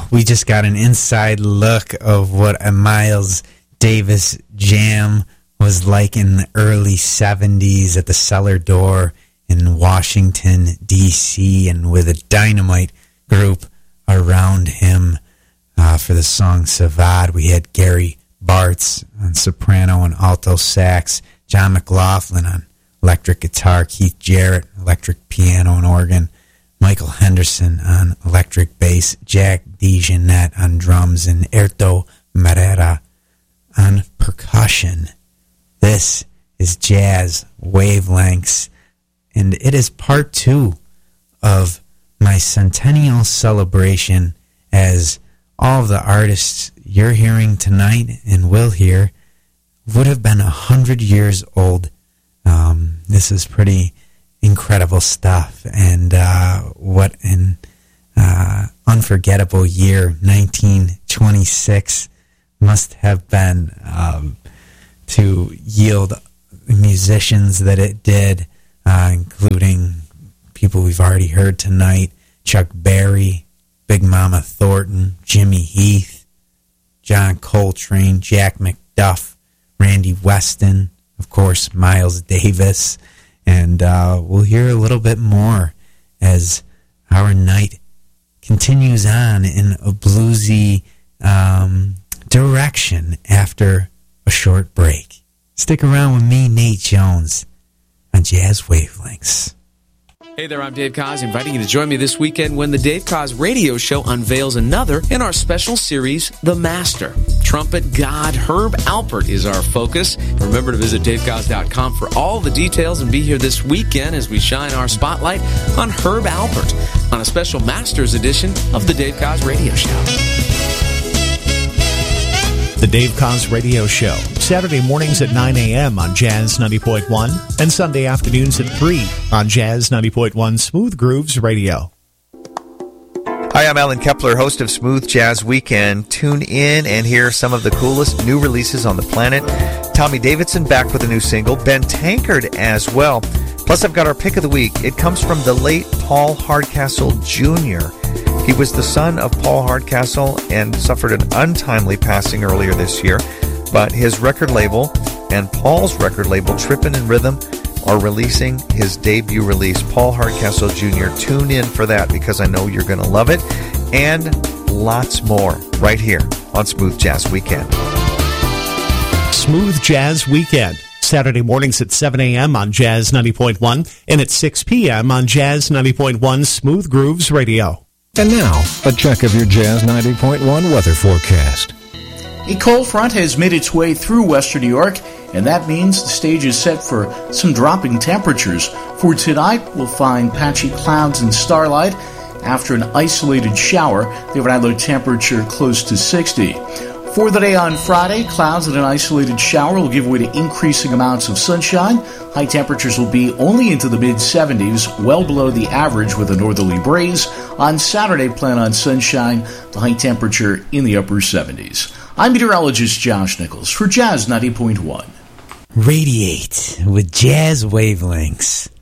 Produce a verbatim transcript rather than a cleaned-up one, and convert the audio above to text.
we just got an inside look of what a Miles Davis jam was like in the early seventies at the Cellar Door in Washington, D C, and with a dynamite group around him uh, for the song Savad. We had Gary Bartz on soprano and alto sax, John McLaughlin on electric guitar, Keith Jarrett, electric piano and organ, Michael Henderson on electric bass, Jack DeJohnette on drums, and Erto Merera on percussion. This is Jazz Wavelengths, and it is part two of my centennial celebration, as all of the artists you're hearing tonight and will hear would have been a hundred years old. Um, this is pretty incredible stuff, and uh, what an uh, unforgettable year nineteen twenty-six must have been um, to yield musicians that it did, uh, including people we've already heard tonight: Chuck Berry, Big Mama Thornton, Jimmy Heath, John Coltrane, Jack McDuff, Randy Weston, of course, Miles Davis. And uh, we'll hear a little bit more as our night continues on in a bluesy um, direction after a short break. Stick around with me, Nate Jones, on Jazz Wavelengths. Hey there, I'm Dave Koz, inviting you to join me this weekend when the Dave Koz Radio Show unveils another in our special series, The Master. Trumpet god Herb Alpert is our focus. Remember to visit dave koz dot com for all the details and be here this weekend as we shine our spotlight on Herb Alpert on a special Masters edition of the Dave Koz Radio Show. The Dave Koz Radio Show, Saturday mornings at nine a.m. on Jazz ninety point one and Sunday afternoons at three on Jazz ninety point one Smooth Grooves Radio. Hi, I'm Alan Kepler, host of Smooth Jazz Weekend. Tune in and hear some of the coolest new releases on the planet. Tommy Davidson back with a new single, Ben Tankard as well. Plus, I've got our pick of the week. It comes from the late Paul Hardcastle Junior He was the son of Paul Hardcastle and suffered an untimely passing earlier this year. But his record label and Paul's record label, Trippin' in Rhythm, are releasing his debut release, Paul Hardcastle Junior Tune in for that because I know you're going to love it. And lots more right here on Smooth Jazz Weekend. Smooth Jazz Weekend, Saturday mornings at seven a.m. on Jazz ninety point one and at six p.m. on Jazz ninety point one Smooth Grooves Radio. And now, a check of your Jazz ninety point one weather forecast. A cold front has made its way through western New York, and that means the stage is set for some dropping temperatures. For tonight, we'll find patchy clouds and starlight. After an isolated shower, they have an outlook temperature close to sixty. For the day on Friday, clouds and an isolated shower will give way to increasing amounts of sunshine. High temperatures will be only into the mid-seventies, well below the average with a northerly breeze. On Saturday, plan on sunshine, the high temperature in the upper seventies. I'm meteorologist Josh Nichols for Jazz ninety point one. Radiate with Jazz Wavelengths.